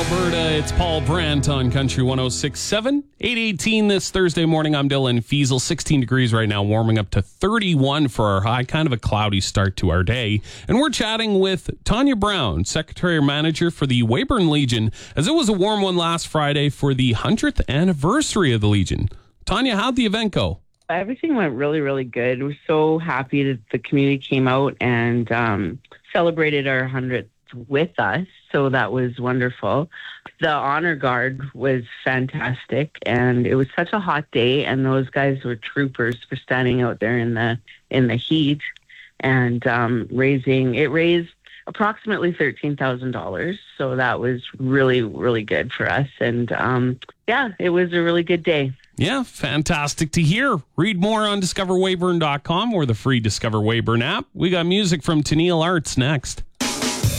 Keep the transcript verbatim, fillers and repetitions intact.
Alberta. It's Paul Brandt on Country one oh six point seven. eight eighteen this Thursday morning. I'm Dylan Fiesel. sixteen degrees right now, warming up to thirty-one for our high. Kind of a cloudy start to our day. And we're chatting with Tanya Brown, Secretary or Manager for the Weyburn Legion, as it was a warm one last Friday for the hundredth anniversary of the Legion. Tanya, how'd the event go? Everything went really, really good. We're so happy that the community came out and um, celebrated our hundredth with us. So that was wonderful. The honor guard was fantastic, and it was such a hot day, and those guys were troopers for standing out there in the in the heat and um, raising. It raised approximately thirteen thousand dollars. So that was really, really good for us. And um, yeah, it was a really good day. Yeah, fantastic to hear. Read more on discover weyburn dot com or the free Discover Weyburn app. We got music from Tennille Arts next.